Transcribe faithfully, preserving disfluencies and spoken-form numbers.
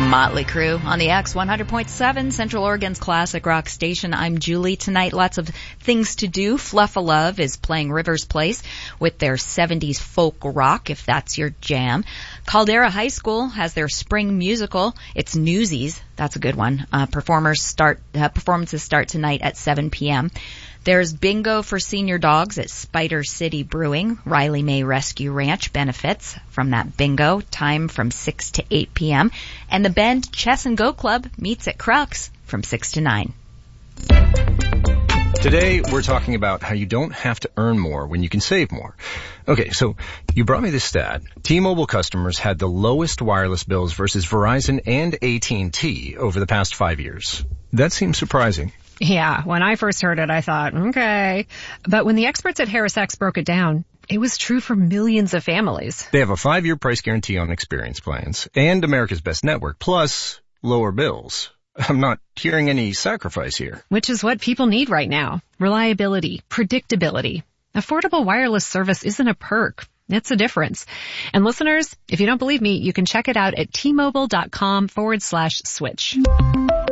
Motley Crue on the X one hundred point seven, Central Oregon's classic rock station. I'm Julie. Tonight, lots of things to do. Fluff-a-Love is playing Rivers Place with their seventies folk rock, if that's your jam. Caldera High School has their spring musical. It's Newsies. That's a good one. Uh, performers start, uh, performances start tonight at seven p.m. There's bingo for senior dogs at Spider City Brewing. Riley May Rescue Ranch benefits from that bingo. Time from six to eight p.m. And the Bend Chess and Go Club meets at Crux from six to nine. Today, we're talking about how you don't have to earn more when you can save more. Okay, so you brought me this stat. T-Mobile customers had the lowest wireless bills versus Verizon and A T and T over the past five years. That seems surprising. Yeah, when I first heard it, I thought, okay. But when the experts at HarrisX broke it down, it was true for millions of families. They have a five-year price guarantee on experience plans and America's Best Network, plus lower bills. I'm not hearing any sacrifice here. Which is what people need right now. Reliability, predictability. Affordable wireless service isn't a perk. It's a difference. And listeners, if you don't believe me, you can check it out at T-Mobile.com forward slash switch.